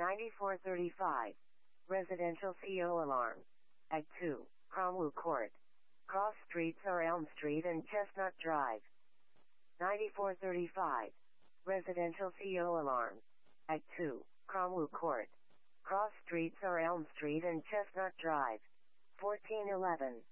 9435. Residential CO alarm. At 2, Cromwell Court. Cross streets are Elm Street and Chestnut Drive. 9435. Residential CO alarm. At 2, Cromwell Court. Cross streets are Elm Street and Chestnut Drive. 1411.